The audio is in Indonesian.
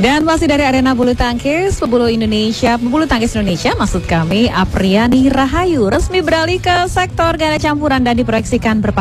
Dan masih dari arena bulu tangkis, pebulu tangkis Indonesia, maksud kami, Apriani Rahayu resmi beralih ke sektor ganda campuran dan diproyeksikan